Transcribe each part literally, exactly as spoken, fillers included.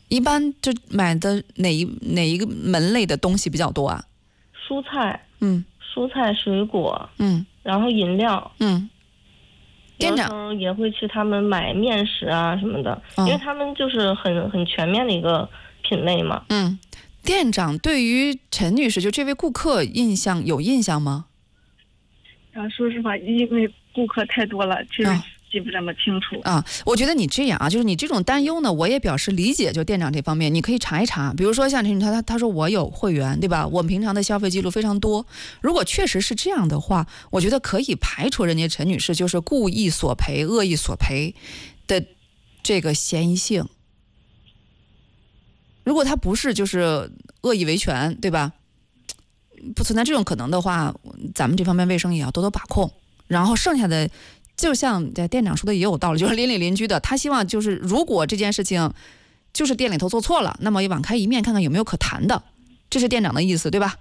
一般就买的哪一哪一个门类的东西比较多啊？ 蔬菜， 嗯， 蔬菜水果， 嗯， 然后饮料， 嗯。店长有时候也会去他们买面食啊什么的， 哦、 因为他们就是很很全面的一个品类嘛。 嗯，店长对于陈女士就这位顾客印象有印象吗？ 啊，说实话，因为顾客太多了，确实记不这么清楚啊。我觉得你这样啊，就是你这种担忧呢，我也表示理解。就店长这方面，你可以查一查，比如说像陈女士，她她说我有会员，对吧？我们平常的消费记录非常多。如果确实是这样的话，我觉得可以排除人家陈女士就是故意索赔、恶意索赔的这个嫌疑性。如果她不是就是恶意维权，对吧？不存在这种可能的话，咱们这方面卫生也要多多把控。然后剩下的，就像店长说的也有道理，就是邻里邻居的，他希望就是如果这件事情就是店里头做错了，那么也网开一面，看看有没有可谈的，这是店长的意思，对吧？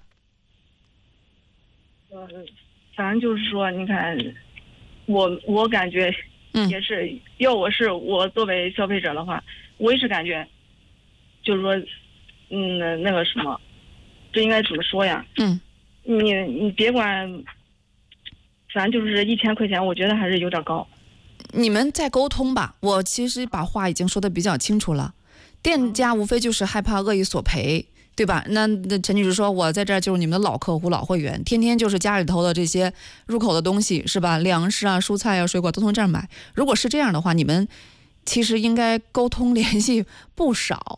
呃，反正就是说，你看，我我感觉也是，嗯、要我是我作为消费者的话，我也是感觉，就是说，嗯，那个什么。这应该怎么说呀？ 嗯， 你你别管，反正就是一千块钱，我觉得还是有点高。 你们再沟通吧。我其实把话已经说得比较清楚了，店家无非就是害怕恶意索赔，对吧？那那陈女士说，我在这儿就是你们的老客户、老会员，天天就是家里头的这些入口的东西，是吧？粮食啊、蔬菜啊、水果都从这儿买。如果是这样的话，你们其实应该沟通联系不少。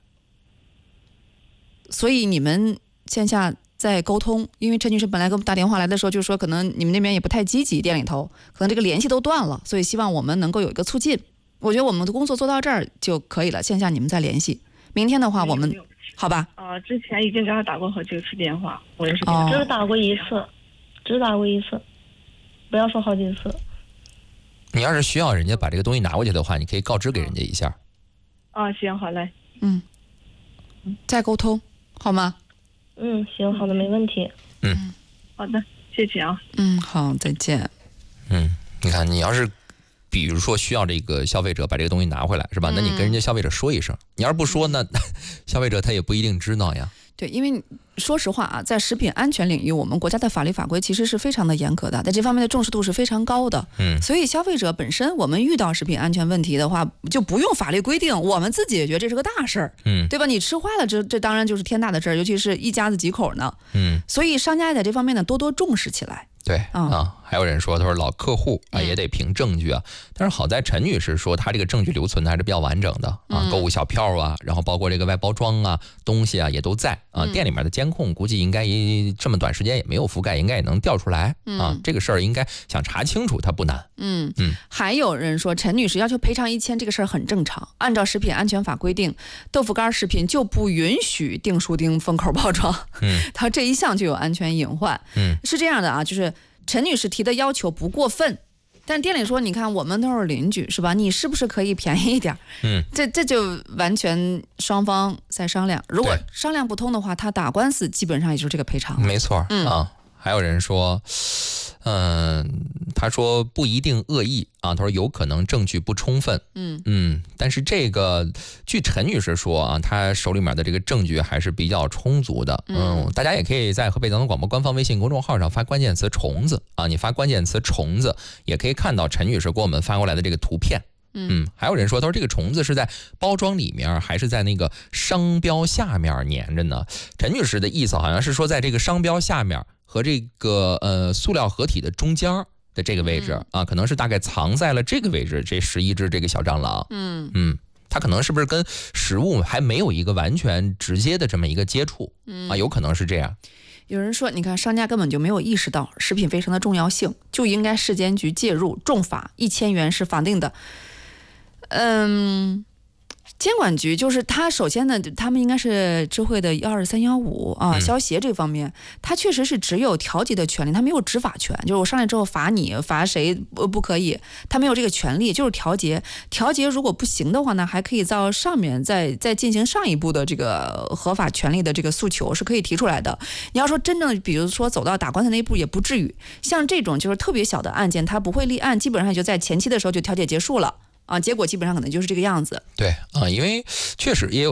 所以你们线下在沟通，因为陈女士本来给我们打电话来的时候就说，可能你们那边也不太积极，店里头可能这个联系都断了，所以希望我们能够有一个促进。我觉得我们的工作做到这儿就可以了，线下你们再联系。明天的话，我们好吧？ 啊、呃，之前已经给他打过好几次电话，我也是哦， 只打过一次，只打过一次，不要说好几次。 你要是需要人家把这个东西拿过去的话，你可以告知给人家一下。 啊，行，好嘞， 嗯，再沟通。好吗？ 嗯，行，好的，没问题。 嗯， 好的，谢谢啊。 嗯，好，再见。 嗯，你看，你要是比如说需要这个消费者把这个东西拿回来，是吧？嗯、那你跟人家消费者说一声，你要是不说呢，消费者他也不一定知道呀。 对，因为说实话啊，在食品安全领域，我们国家的法律法规其实是非常的严格的，在这方面的重视度是非常高的。 嗯， 所以消费者本身，我们遇到食品安全问题的话，就不用法律规定，我们自己也觉得这是个大事儿。 嗯， 对吧？你吃坏了，这这当然就是天大的事儿，尤其是一家子几口呢。 嗯， 所以商家也在这方面呢多多重视起来。 对、 嗯、 啊，还有人说，他说老客户啊也得凭证据啊。但是好在陈女士说，她这个证据留存的还是比较完整的啊， 嗯、 购物小票啊，然后包括这个外包装啊，东西啊也都在啊。 嗯、 店里面的监控估计应该也这么短时间也没有覆盖，应该也能调出来、 嗯、 啊。这个事儿应该想查清楚，它不难。 嗯嗯。 还有人说，陈女士要求赔偿一千，这个事儿很正常。按照食品安全法规定，豆腐干食品就不允许订书钉封口包装。 嗯， 它这一项就有安全隐患。 嗯， 是这样的啊，就是陈女士提的要求不过分，但店里说，你看我们都是邻居，是吧？你是不是可以便宜一点？ 嗯， 这这就完全双方在商量。如果商量不通的话，他打官司基本上也就是这个赔偿。 没错、 嗯、 啊。还有人说，嗯、呃，他说不一定恶意啊，他说有可能证据不充分。 嗯嗯，但是这个据陈女士说啊，她手里面的这个证据还是比较充足的。嗯，嗯大家也可以在河北交通广播官方微信公众号上发关键词虫子啊，你发关键词虫子也可以看到陈女士给我们发过来的这个图片。嗯，还有人说，他说这个虫子是在包装里面还是在那个商标下面粘着呢？陈女士的意思好像是说，在这个商标下面和这个呃塑料合体的中间的这个位置、嗯、啊，可能是大概藏在了这个位置，这十一只这个小蟑螂。 嗯嗯，它可能是不是跟食物还没有一个完全直接的这么一个接触、嗯、啊，有可能是这样。 有人说，你看商家根本就没有意识到食品卫生的重要性，就应该市监局介入重罚，一千元是法定的。嗯，监管局就是他，首先呢，他们应该是知会的幺二三幺五啊，消协这方面，他确实是只有调节的权利，他没有执法权。就是我上来之后罚你，罚谁不不可以，他没有这个权利，就是调节。调节如果不行的话呢，还可以到上面再再进行上一步的这个合法权利的这个诉求是可以提出来的。你要说真正的，比如说走到打官司那一步也不至于，像这种就是特别小的案件，他不会立案，基本上也就在前期的时候就调解结束了。啊，结果基本上可能就是这个样子。 对啊，因为确实也有